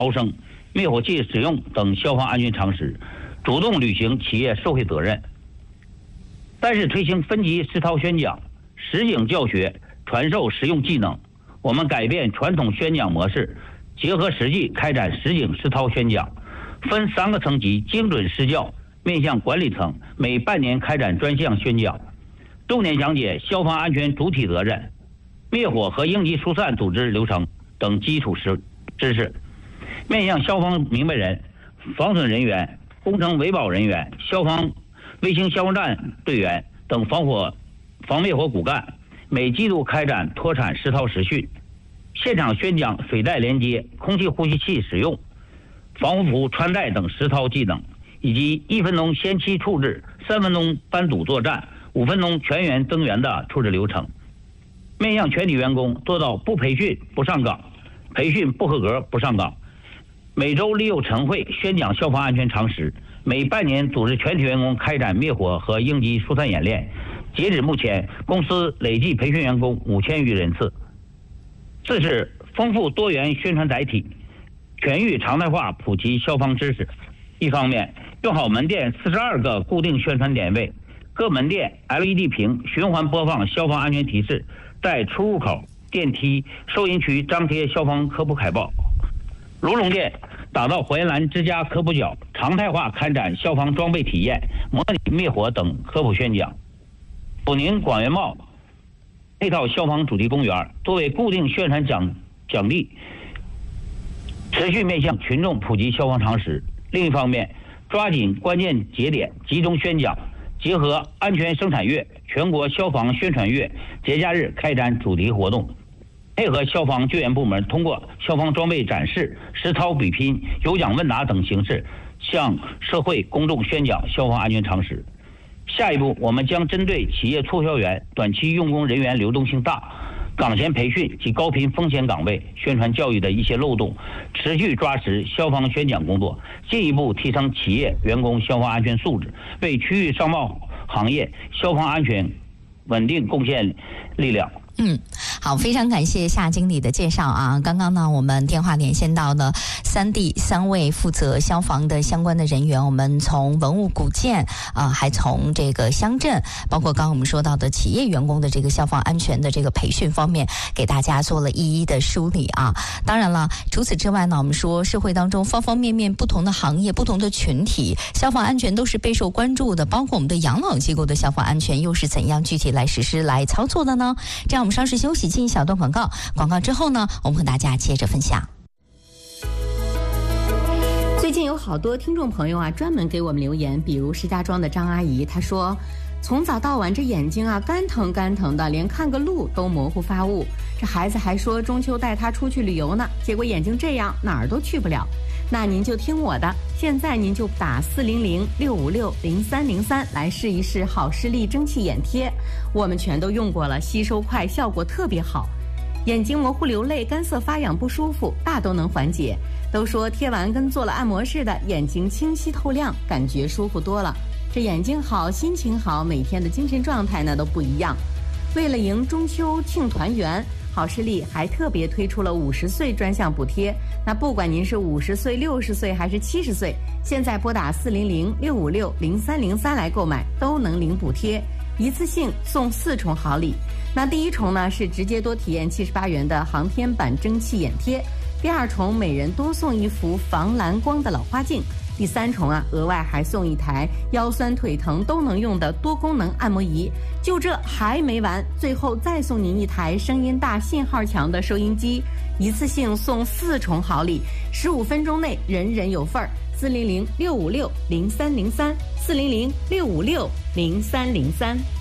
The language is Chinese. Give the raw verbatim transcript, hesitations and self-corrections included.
逃生、灭火器使用等消防安全常识，主动履行企业社会责任。但是推行分级实操宣讲、实景教学，传授实用技能。我们改变传统宣讲模式，结合实际开展实景实操宣讲，分三个层级精准施教，面向管理层，每半年开展专项宣讲，重点讲解消防安全主体责任、灭火和应急疏散组织流程等基础知识，面向消防明白人、防损人员、工程维保人员、消防卫星消防站队员等防火、防灭火骨干，每季度开展脱产实操实训，现场宣讲水带连接、空气呼吸器使用、防护服穿戴等实操技能，以及一分钟先期处置、三分钟班组作战、五分钟全员增援的处置流程。面向全体员工做到不培训不上岗，培训不合格不上岗。每周利用晨会宣讲消防安全常识，每半年组织全体员工开展灭火和应急疏散演练。截止目前，公司累计培训员工五千余人次。四是丰富多元宣传载体，全域常态化普及消防知识。一方面，用好门店四十二个固定宣传点位，各门店 L E D 屏循环播放消防安全提示，在出入口、电梯、收银区张贴消防科普海报。卢龙店打造火焰蓝之家科普角，常态化开展消防装备体验、模拟灭火等科普宣讲。普宁广元茂配套消防主题公园作为固定宣传奖奖励，持续面向群众普及消防常识。另一方面，抓紧关键节点集中宣讲，结合安全生产月、全国消防宣传月、节假日开展主题活动，配合消防救援部门通过消防装备展示、实操比拼、有奖问答等形式，向社会公众宣讲消防安全常识。下一步，我们将针对企业促销员短期用工人员流动性大、岗前培训及高频风险岗位宣传教育的一些漏洞，持续抓实消防宣讲工作，进一步提升企业员工消防安全素质，为区域商贸行业消防安全稳定贡献力量。 嗯，好，非常感谢夏经理的介绍啊。刚刚呢，我们电话连线到了三地三位负责消防的相关的人员，我们从文物古建啊、呃，还从这个乡镇，包括刚刚我们说到的企业员工的这个消防安全的这个培训方面，给大家做了一一的梳理啊。当然了，除此之外呢，我们说社会当中方方面面不同的行业、不同的群体，消防安全都是备受关注的，包括我们的养老机构的消防安全又是怎样具体来实施、来操作的呢？这样我们稍事休息，进一小段广告。广告之后呢，我们和大家接着分享。 最近有好多听众朋友啊，专门给我们留言，比如石家庄的张阿姨，她说从早到晚这眼睛啊干疼干疼的，连看个路都模糊发雾。这孩子还说中秋带他出去旅游呢，结果眼睛这样哪儿都去不了。那您就听我的，现在您就打四零零六五六零三零三来试一试好视力蒸汽眼贴，我们全都用过了，吸收快，效果特别好。眼睛模糊流泪、干涩发痒不舒服，大都能缓解。都说贴完跟做了按摩似的，眼睛清晰透亮，感觉舒服多了。这眼睛好，心情好，每天的精神状态呢都不一样。为了迎中秋庆团圆，好视力还特别推出了五十岁专项补贴。那不管您是五十岁、六十岁还是七十岁，现在拨打四零零六五六零三零三来购买，都能领补贴，一次性送四重好礼。那第一重呢是直接多体验七十八元的航天版蒸汽眼贴，第二重每人多送一幅防蓝光的老花镜，第三重啊额外还送一台腰酸腿疼都能用的多功能按摩仪。就这还没完，最后再送您一台声音大、信号强的收音机，一次性送四重好礼，十五分钟内人人有份儿。四零零六五六零三零三，四零零六五六零三零三。